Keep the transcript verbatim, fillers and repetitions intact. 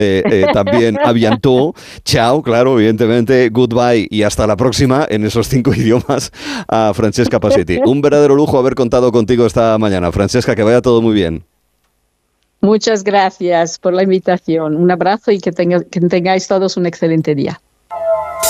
eh, eh, también a bientôt, chao, claro, evidentemente, goodbye y hasta la próxima en esos cinco idiomas a Francesca Passetti. Un verdadero lujo haber contado contigo esta mañana. Francesca, que vaya todo muy bien. Muchas gracias por la invitación. Un abrazo y que, tenga, que tengáis todos un excelente día.